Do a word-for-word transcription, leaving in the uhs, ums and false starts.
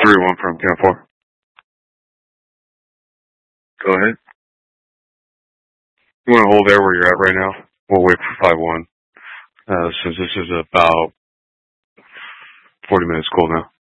three one from Camp four. Go ahead. You want to hold there where you're at right now? We'll wait for five one. Uh, since this is about forty minutes cool now.